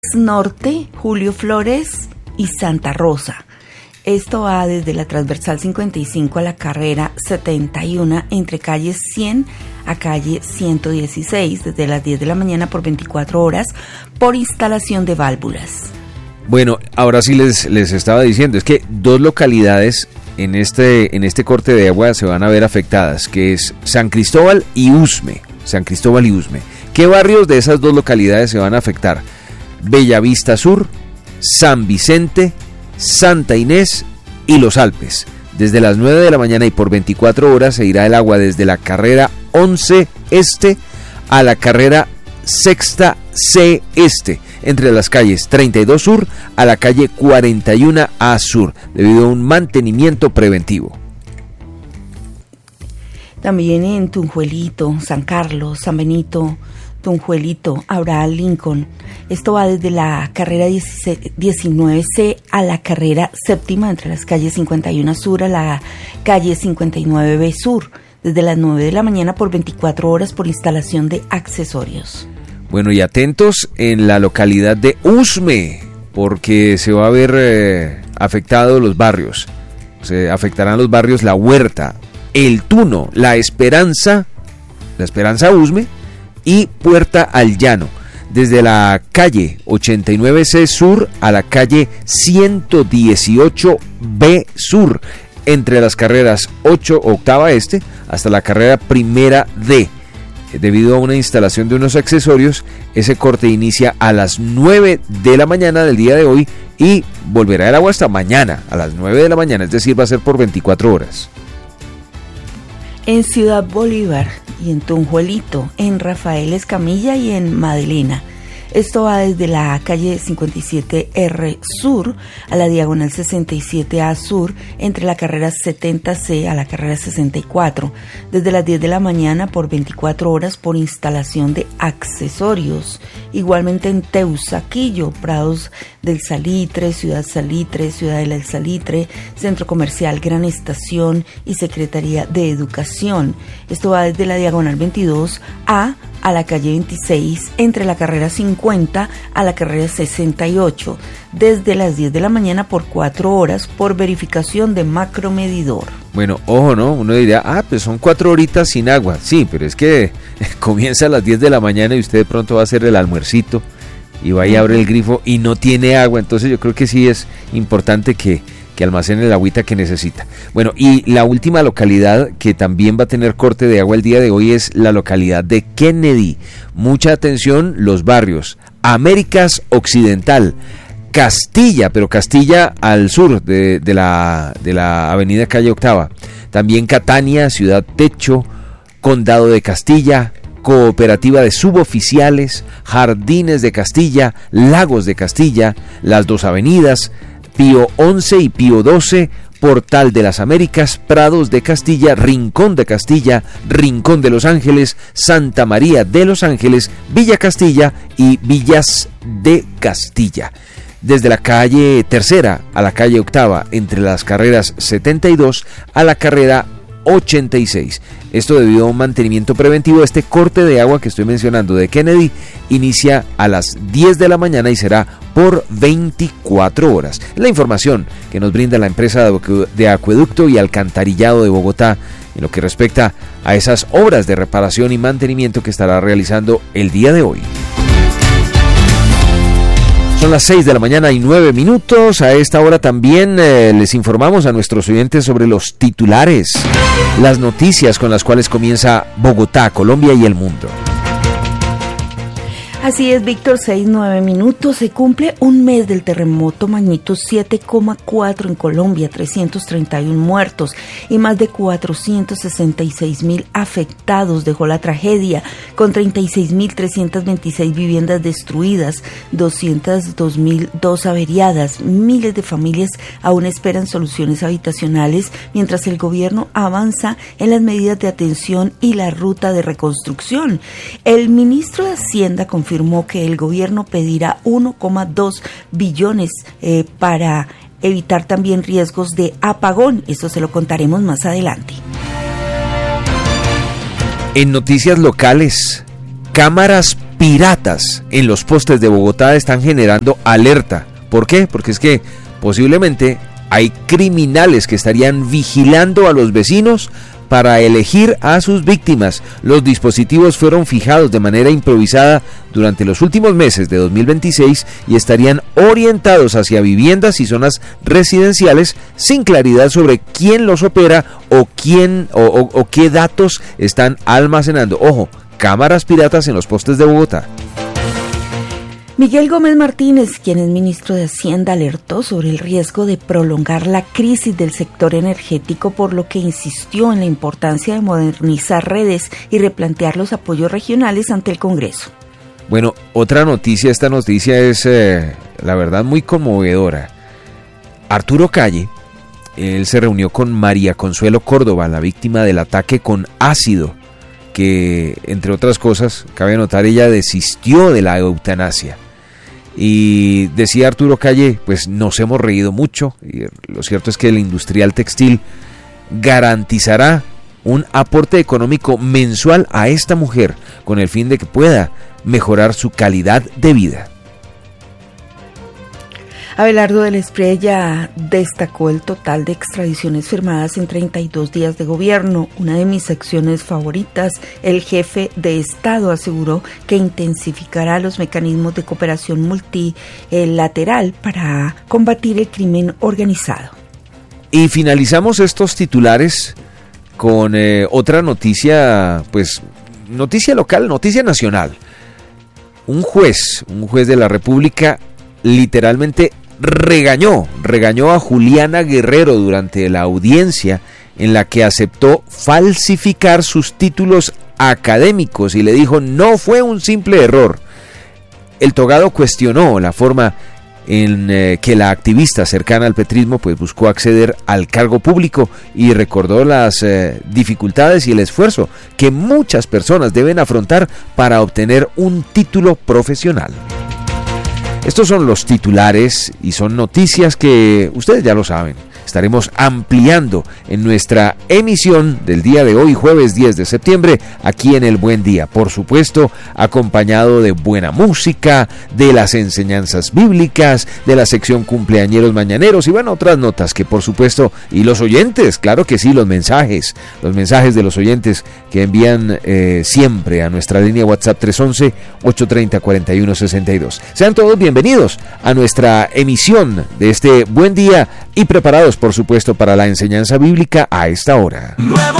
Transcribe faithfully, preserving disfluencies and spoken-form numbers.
Norte, Julio Flores y Santa Rosa. Esto va desde la transversal cincuenta y cinco a la carrera setenta y uno, entre calle cien a calle ciento dieciséis, desde las diez de la mañana por veinticuatro horas, por instalación de válvulas. Bueno, ahora sí les, les estaba diciendo, es que dos localidades en este, en este corte de agua se van a ver afectadas, que es San Cristóbal y Usme. San Cristóbal y Usme. ¿Qué barrios de esas dos localidades se van a afectar? Bellavista Sur, San Vicente, Santa Inés y Los Alpes. Desde las nueve de la mañana y por veinticuatro horas se irá el agua desde la carrera once Este a la carrera Sexta C Este, entre las calles treinta y dos Sur a la calle cuarenta y uno A Sur, debido a un mantenimiento preventivo. También en Tunjuelito, San Carlos, San Benito, Tunjuelito, Abraham Lincoln. Esto va desde la carrera diecinueve Ce a la carrera séptima, entre las calles cincuenta y uno Sur a la calle cincuenta y nueve Be Sur, desde las nueve de la mañana por veinticuatro horas, por instalación de accesorios. Bueno, y atentos en la localidad de Usme, porque se va a ver eh, afectado los barrios. Se afectarán los barrios La Huerta, El Tuno, La Esperanza, La Esperanza Usme y Puerta al Llano, desde la calle ochenta y nueve Ce Sur a la calle ciento dieciocho Be Sur, entre las carreras ocho Octava Este hasta la carrera Primera D. Debido a una instalación de unos accesorios, ese corte inicia a las nueve de la mañana del día de hoy y volverá el agua hasta mañana a las nueve de la mañana, es decir, va a ser por veinticuatro horas. En Ciudad Bolívar y en Tunjuelito, en Rafael Escamilla y en Madelena. Esto va desde la calle cincuenta y siete erre Sur a la diagonal sesenta y siete A Sur, entre la carrera setenta Ce a la carrera sesenta y cuatro, desde las diez de la mañana por veinticuatro horas, por instalación de accesorios. Igualmente en Teusaquillo, Prados del Salitre, Ciudad Salitre, Ciudadela del Salitre, Centro Comercial Gran Estación y Secretaría de Educación. Esto va desde la diagonal veintidós A a la calle veintiséis, entre la carrera cincuenta a la carrera sesenta y ocho, desde las diez de la mañana por cuatro horas, por verificación de macromedidor. Bueno, ojo, ¿no? Uno diría, ah, pues son cuatro horitas sin agua. Sí, pero es que comienza a las diez de la mañana y usted de pronto va a hacer el almuercito y va y abre el grifo y no tiene agua. Entonces yo creo que sí es importante que que almacene el agüita que necesita. Bueno, y la última localidad que también va a tener corte de agua el día de hoy es la localidad de Kennedy. Mucha atención, los barrios Américas Occidental, Castilla, pero Castilla al sur de, de, la, de la avenida Calle Octava. También Catania, Ciudad Techo, Condado de Castilla, Cooperativa de Suboficiales, Jardines de Castilla, Lagos de Castilla, las dos avenidas, Pío once y Pío doce, Portal de las Américas, Prados de Castilla, Rincón de Castilla, Rincón de Los Ángeles, Santa María de Los Ángeles, Villa Castilla y Villas de Castilla. Desde la calle Tercera a la calle Octava, entre las carreras setenta y dos a la carrera ochenta y seis. Esto debido a un mantenimiento preventivo. Este corte de agua que estoy mencionando de Kennedy inicia a las diez de la mañana y será por veinticuatro horas. La información que nos brinda la empresa de acueducto y alcantarillado de Bogotá en lo que respecta a esas obras de reparación y mantenimiento que estará realizando el día de hoy. Son las seis de la mañana y nueve minutos. A esta hora también eh, les informamos a nuestros oyentes sobre los titulares, las noticias con las cuales comienza Bogotá, Colombia y el mundo. Así es, Víctor, seis, nueve minutos. Se cumple un mes del terremoto magnitud siete coma cuatro en Colombia, trescientos treinta y uno muertos y más de cuatrocientos sesenta y seis mil afectados. Dejó la tragedia, con treinta y seis mil trescientas veintiséis viviendas destruidas, doscientos dos mil dos averiadas. Miles de familias aún esperan soluciones habitacionales, mientras el gobierno avanza en las medidas de atención y la ruta de reconstrucción. El ministro de Hacienda confirmó afirmó que el gobierno pedirá uno coma dos billones eh, para evitar también riesgos de apagón. Eso se lo contaremos más adelante. En noticias locales, cámaras piratas en los postes de Bogotá están generando alerta. ¿Por qué? Porque es que posiblemente hay criminales que estarían vigilando a los vecinos para elegir a sus víctimas. Los dispositivos fueron fijados de manera improvisada durante los últimos meses de dos mil veintiséis y estarían orientados hacia viviendas y zonas residenciales sin claridad sobre quién los opera o quién o, o, o qué datos están almacenando. Ojo, cámaras piratas en los postes de Bogotá. Miguel Gómez Martínez, quien es ministro de Hacienda, alertó sobre el riesgo de prolongar la crisis del sector energético, por lo que insistió en la importancia de modernizar redes y replantear los apoyos regionales ante el Congreso. Bueno, otra noticia, esta noticia es, eh, la verdad, muy conmovedora. Arturo Calle, él se reunió con María Consuelo Córdoba, la víctima del ataque con ácido, que, entre otras cosas, cabe notar, ella desistió de la eutanasia. Y decía Arturo Calle, pues nos hemos reído mucho, y lo cierto es que el industrial textil garantizará un aporte económico mensual a esta mujer con el fin de que pueda mejorar su calidad de vida. Abelardo del Espriella destacó el total de extradiciones firmadas en treinta y dos días de gobierno, una de mis secciones favoritas. El jefe de Estado aseguró que intensificará los mecanismos de cooperación multilateral para combatir el crimen organizado. Y finalizamos estos titulares con eh, otra noticia, pues noticia local, noticia nacional. Un juez, un juez de la República literalmente regañó, regañó a Juliana Guerrero durante la audiencia en la que aceptó falsificar sus títulos académicos y le dijo no fue un simple error. El togado cuestionó la forma en eh, que la activista cercana al petrismo pues buscó acceder al cargo público y recordó las eh, dificultades y el esfuerzo que muchas personas deben afrontar para obtener un título profesional. Estos son los titulares y son noticias que ustedes ya lo saben. Estaremos ampliando en nuestra emisión del día de hoy, jueves diez de septiembre, aquí en El Buen Día. Por supuesto, acompañado de buena música, de las enseñanzas bíblicas, de la sección cumpleañeros mañaneros y bueno, otras notas que por supuesto, y los oyentes, claro que sí, los mensajes, los mensajes de los oyentes que envían eh, siempre a nuestra línea WhatsApp tres once, ocho treinta, cuarenta y uno sesenta y dos. Sean todos bienvenidos a nuestra emisión de este Buen Día y preparados por supuesto para la enseñanza bíblica a esta hora. Nuevo